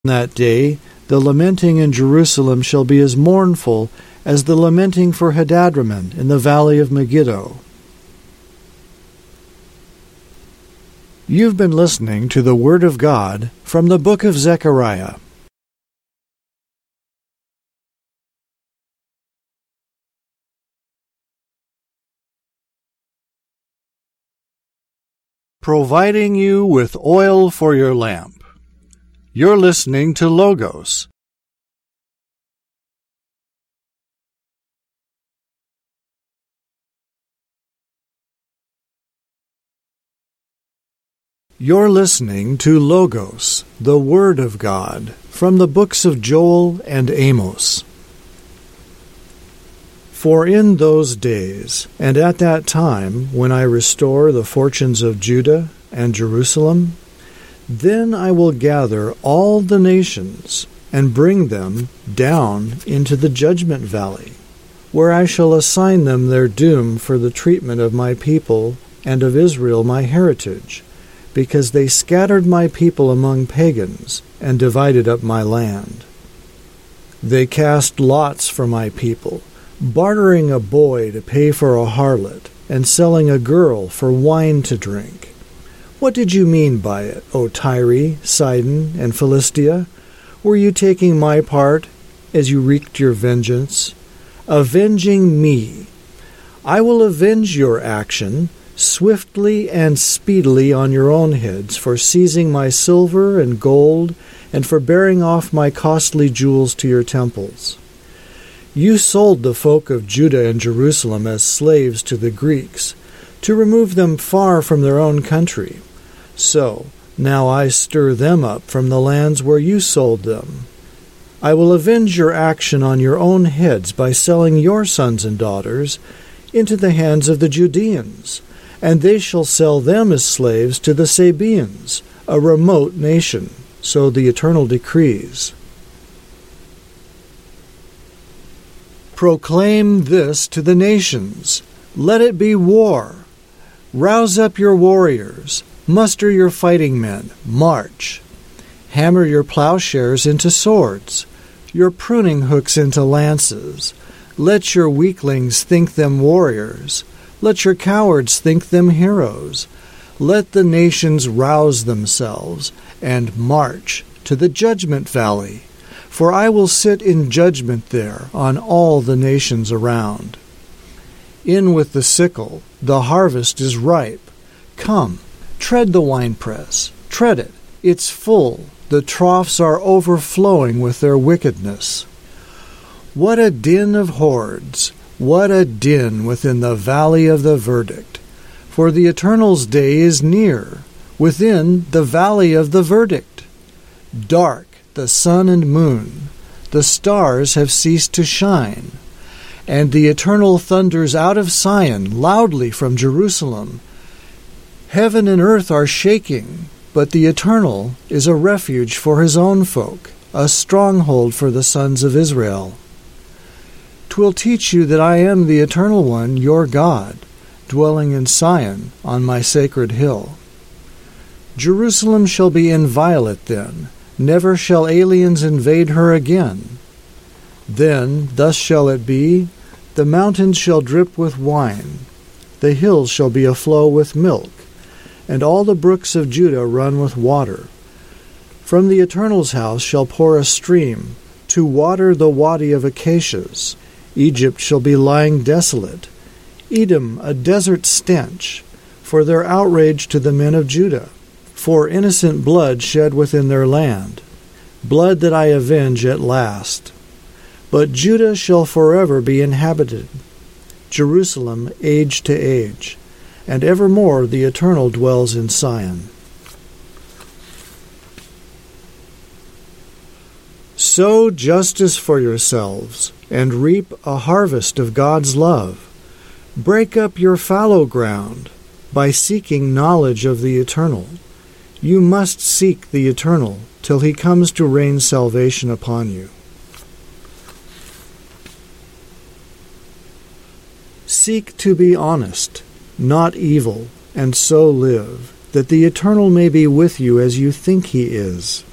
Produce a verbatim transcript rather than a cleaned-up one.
that day the lamenting in Jerusalem shall be as mournful as the lamenting for Hadadrimmon in the valley of Megiddo. You've been listening to the Word of God from the book of Zechariah. Providing you with oil for your lamp. You're listening to Logos. You're listening to Logos, the Word of God, from the books of Joel and Amos. For in those days, and at that time, when I restore the fortunes of Judah and Jerusalem, then I will gather all the nations and bring them down into the judgment valley, where I shall assign them their doom for the treatment of my people and of Israel my heritage, because they scattered my people among pagans and divided up my land. They cast lots for my people, bartering a boy to pay for a harlot, and selling a girl for wine to drink. What did you mean by it, O Tyre, Sidon, and Philistia? Were you taking my part as you wreaked your vengeance? Avenging me. I will avenge your action, swiftly and speedily on your own heads, for seizing my silver and gold, and for bearing off my costly jewels to your temples. You sold the folk of Judah and Jerusalem as slaves to the Greeks, to remove them far from their own country. So, now I stir them up from the lands where you sold them. I will avenge your action on your own heads by selling your sons and daughters into the hands of the Judeans, and they shall sell them as slaves to the Sabaeans, a remote nation. So the Eternal decrees. Proclaim this to the nations. Let it be war. Rouse up your warriors. Muster your fighting men. March. Hammer your plowshares into swords, your pruning hooks into lances. Let your weaklings think them warriors. Let your cowards think them heroes. Let the nations rouse themselves and march to the judgment valley, for I will sit in judgment there on all the nations around. In with the sickle, the harvest is ripe. Come, tread the winepress, tread it, it's full, the troughs are overflowing with their wickedness. What a din of hordes! What a din within the valley of the verdict! For the Eternal's day is near, within the valley of the verdict. Dark the sun and moon, the stars have ceased to shine, and the Eternal thunders out of Sion loudly from Jerusalem. Heaven and earth are shaking, but the Eternal is a refuge for his own folk, a stronghold for the sons of Israel. 'Twill teach you that I am the Eternal One, your God, dwelling in Sion on my sacred hill. Jerusalem shall be inviolate then, never shall aliens invade her again. Then thus shall it be, the mountains shall drip with wine, the hills shall be aflow with milk, and all the brooks of Judah run with water. From the Eternal's house shall pour a stream, to water the wadi of acacias. Egypt shall be lying desolate, Edom a desert stench, for their outrage to the men of Judah, for innocent blood shed within their land, blood that I avenge at last. But Judah shall forever be inhabited, Jerusalem age to age, and evermore the Eternal dwells in Sion. Sow justice for yourselves, and reap a harvest of God's love. Break up your fallow ground by seeking knowledge of the Eternal. You must seek the Eternal till he comes to rain salvation upon you. Seek to be honest, not evil, and so live, that the Eternal may be with you as you think he is.